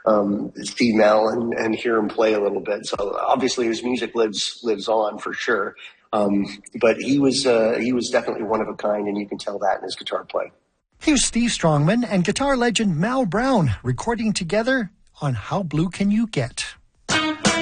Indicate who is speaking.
Speaker 1: see Mel and hear him play a little bit. So obviously his music lives on for sure. But he was definitely one of a kind, and you can tell that in his guitar playing.
Speaker 2: Here's Steve Strongman and guitar legend Mal Brown recording together on How Blue Can You Get?